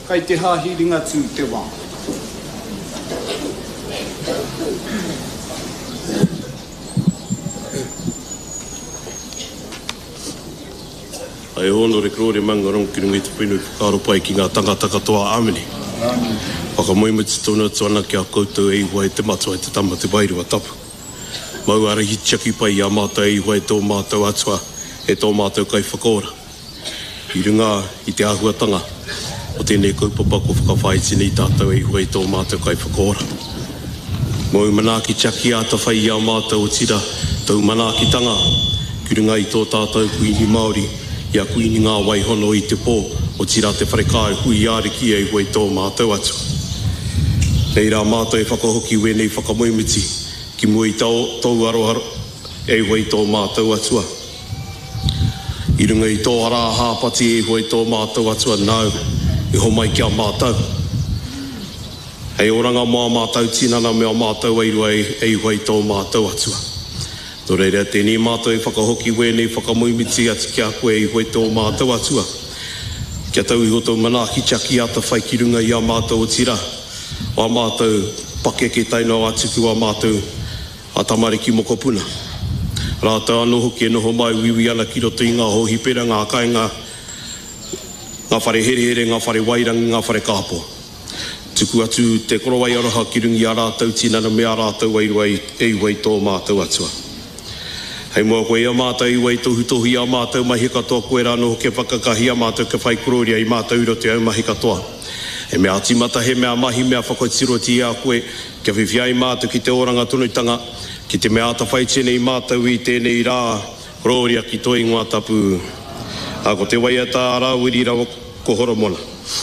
kai te hāhiringa tū te wā. Ai ono re krore mangarong ki rungi te pinu ki karo pai ki ngā tangata katoa amini. Whakamoima te tōna tuana ki a koutou e iwa e te matua e te tama te wairua tapu. Mau ara hi tiaki pai a mātou e iwa e tō mātou atua e tō mātou kai whakora. I runga i te ahuatanga o tēnei kaupapa ko whakawhaiti nei tātou e iwa e tō mātou kai whakora. Mau mana ki tiaki a ta whai a mātou o tira tau mana ki tanga ki runga i tō tātou kuini Māori ia kuini ngā waihono i te pō o tira te wharekai hui ariki e hoi tō mātou atu. Nei rā mātou e whakahoki wenei whakamoimiti ki mua i tō aroharo e hoi tō mātou atua. I runga i tō ara hāpati e hoi tō mātou atua nau i homai kia mātou. Hei oranga mua mātou tinana mea mātou airua e hoi tō mātou atua. Tō reira tēnei mātou e whakahoki wenei whakamoimiti ati kia koe i hoi tō mātou atua. Kia tau i hoto manaki tiaki ata whai ki runga i a mātou o tira. O a mātou pake ke taino atuku a mātou a tamariki mokopuna. Rātou anō hoki e noho mai wiwi ana ki roto i ngā hohipera, ngā kainga, ngā whare here, ngā whare wairangi, ngā whare kāpo. Tuku atu te korowai aroha ki rungi a rātou tinana me a rātou wairua e wai tō mātou atua. Hei mua koe a mātou i wai tohu a mātou mahi katoa koe rāno ke whakakahi a mātou ke whai kuroria i mātou iro te au mahi katoa. He mea atimata, he mea mahi, mea whakotiroti a koe, kia whiwhia i mātou ki te oranga tunutanga, ki te mea ata whai tēnei mātou i tēnei rā, kuroria ki toi ngā tapu. A ko te wai ata rā wiri rawa ko horomona.